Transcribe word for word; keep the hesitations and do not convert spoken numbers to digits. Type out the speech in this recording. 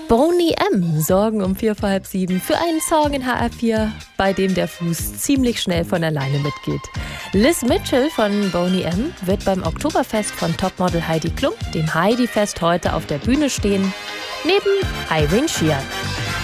Boney M. sorgen um vier vor halb sieben für einen Song in H R vier, bei dem der Fuß ziemlich schnell von alleine mitgeht. Liz Mitchell von Boney M. wird beim Oktoberfest von Topmodel Heidi Klum, dem Heidi-Fest, heute auf der Bühne stehen, neben Irene Sheehan.